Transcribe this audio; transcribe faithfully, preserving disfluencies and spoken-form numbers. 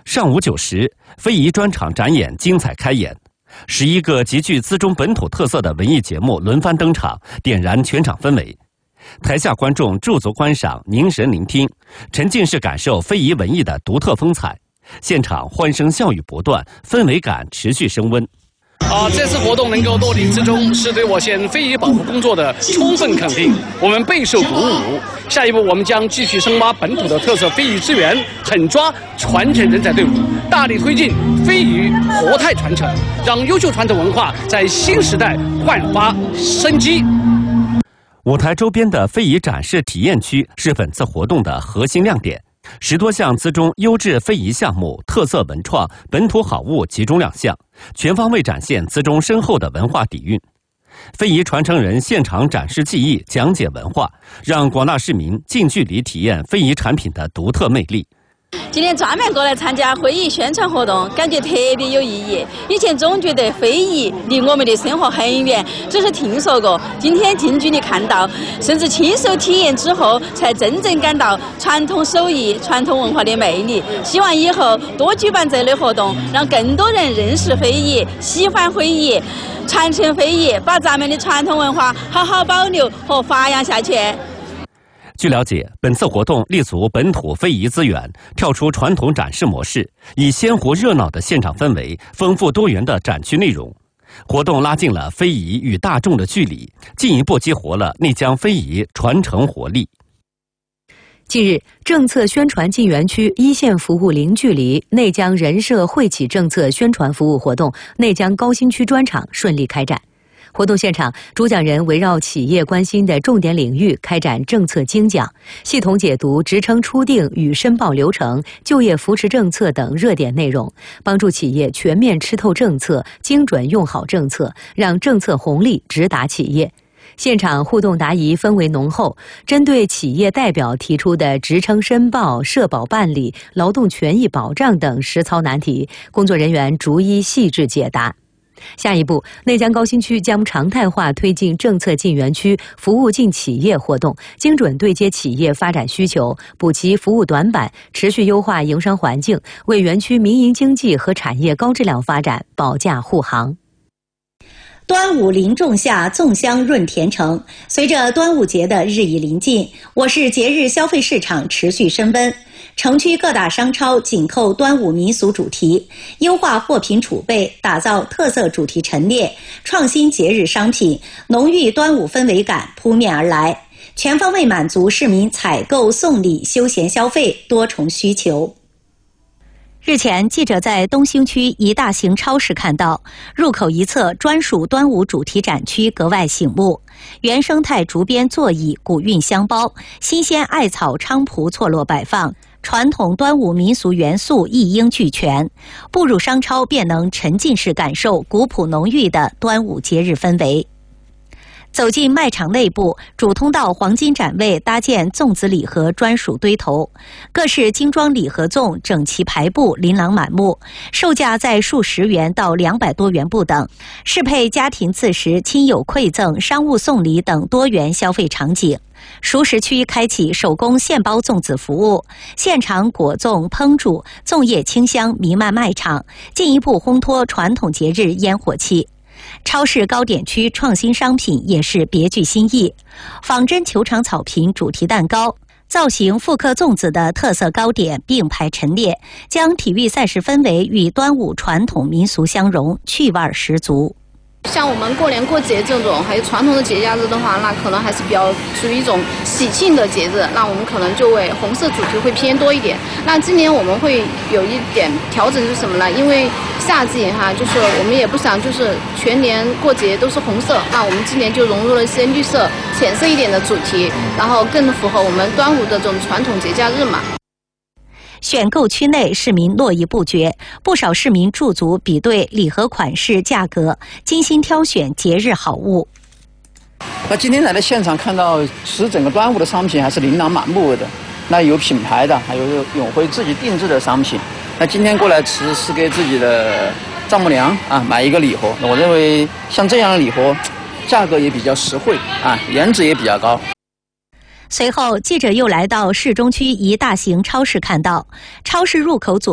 上午九时，非遗专场展演精彩开演，十一个极具资中本土特色的文艺节目轮番登场，点燃全场氛围。台下观众驻足观赏，凝神聆听，沉浸式感受非遗文艺的独特风采。现场欢声笑语不断，氛围感持续升温。 啊，这次活动能够落地之中，是对我县非遗保护工作的充分肯定，我们备受鼓舞。下一步，我们将继续深挖本土的特色非遗资源，狠抓传承人才队伍，大力推进非遗活态传承，让优秀传统文化在新时代焕发生机。 舞台周边的非遗展示体验区是本次活动的核心亮点。十多项资中优质非遗项目、特色文创、本土好物集中亮相，全方位展现资中深厚的文化底蕴。非遗传承人现场展示技艺、讲解文化，让广大市民近距离体验非遗产品的独特魅力。 今天专门过来参加非遗宣传活动，感觉特别有意义。以前总觉得非遗离我们的生活很远，只是听说过。今天近距离看到，甚至亲手体验之后，才真正感到传统手艺、传统文化的魅力。希望以后多举办这类活动，让更多人认识非遗、喜欢非遗、传承非遗，把咱们的传统文化好好保留和发扬下去。 据了解，本次活动立足本土非遗资源，跳出传统展示模式，以鲜活热闹的现场氛围、丰富多元的展区内容，活动拉近了非遗与大众的距离，进一步激活了内江非遗传承活力。 近日，政策宣传进园区一线服务零距离内江人社惠企政策宣传服务活动内江高新区专场顺利开展。活动现场，主讲人围绕企业关心的重点领域开展政策精讲，系统解读职称初定与申报流程、就业扶持政策等热点内容，帮助企业全面吃透政策，精准用好政策，让政策红利直达企业。现场互动答疑氛围浓厚，针对企业代表提出的职称申报、社保办理、劳动权益保障等实操难题，工作人员逐一细致解答。下一步，内江高新区将常态化推进政策进园区、服务进企业活动，精准对接企业发展需求，补齐服务短板，持续优化营商环境，为园区民营经济和产业高质量发展保驾护航。 端午临仲夏，粽香润田城。随着端午节的日益临近，我市节日消费市场持续升温。城区各大商超紧扣端午民俗主题，优化货品储备，打造特色主题陈列，创新节日商品，浓郁端午氛围感扑面而来，全方位满足市民采购、送礼、休闲消费多重需求。日前，记者在东兴区一大型超市看到，入口一侧专属端午主题展区格外醒目，原生态竹编座椅、古韵香包、新鲜艾草菖蒲错落摆放，传统端午民俗元素一应俱全，步入商超便能沉浸式感受古朴浓郁的端午节日氛围。走进卖场内部，主通道黄金展位搭建粽子礼盒专属堆头，各式精装礼盒粽整齐排布，琳琅满目，售价在数十元到两百多元不等，适配家庭自食、亲友馈赠、商务送礼等多元消费场景。熟食区开启手工现包粽子服务，现场果粽烹煮，粽叶清香弥漫卖场，进一步烘托传统节日烟火气。超市糕点区创新商品也是别具新意，仿真球场草坪主题蛋糕，造型复刻粽子的特色糕点并排陈列，将体育赛事氛围与端午传统民俗相融，趣味十足。 像我们过年过节这种还有传统的节假日的话，那可能还是比较属于一种喜庆的节日，那我们可能就为红色主题会偏多一点。那今年我们会有一点调整是什么呢？因为夏季哈，就是我们也不想就是全年过节都是红色，那我们今年就融入了一些绿色、浅色一点的主题，然后更符合我们端午的这种传统节假日嘛。 选购区内市民络绎不绝，不少市民驻足比对礼盒款式、价格，精心挑选节日好物。 那今天来到现场看到，其实整个端午的商品还是琳琅满目的，那有品牌的，还有永辉自己定制的商品。那今天过来其实是给自己的丈母娘啊买一个礼盒，我认为像这样的礼盒，价格也比较实惠啊，颜值也比较高。 随后，记者又来到市中区一大型超市，看到超市入口左